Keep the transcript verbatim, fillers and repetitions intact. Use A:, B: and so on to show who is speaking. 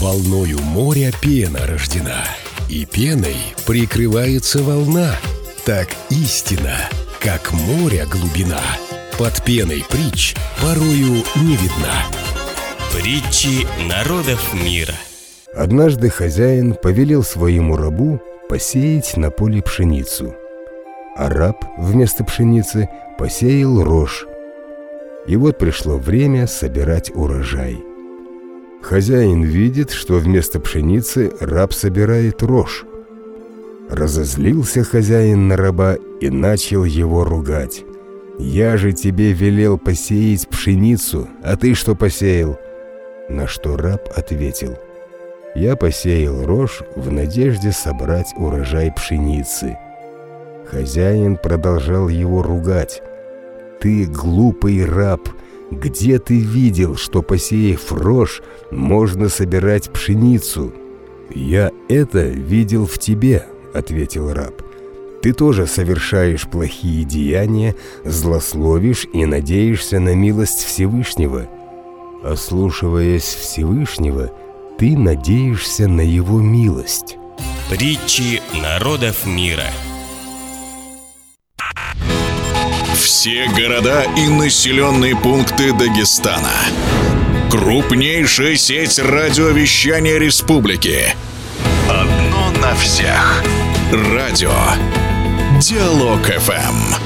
A: Волною моря пена рождена, и пеной прикрывается волна. Так истина, как море глубина, под пеной притч порою не видна.
B: Притчи народов мира.
C: Однажды хозяин повелел своему рабу посеять на поле пшеницу, а раб вместо пшеницы посеял рожь. И вот пришло время собирать урожай. Хозяин видит, что вместо пшеницы раб собирает рожь. Разозлился хозяин на раба и начал его ругать. «Я же тебе велел посеять пшеницу, а ты что посеял?» На что раб ответил: «Я посеял рожь в надежде собрать урожай пшеницы». Хозяин продолжал его ругать. «Ты глупый раб! Где ты видел, что, посеяв рожь, можно собирать пшеницу?» «Я это видел в тебе», — ответил раб. «Ты тоже совершаешь плохие деяния, злословишь и надеешься на милость Всевышнего. Ослушиваясь Всевышнего, ты надеешься на его милость».
B: Притчи народов мира.
D: Все города и населенные пункты Дагестана. Крупнейшая сеть радиовещания республики. Одно на всех. Радио Диалог эф эм.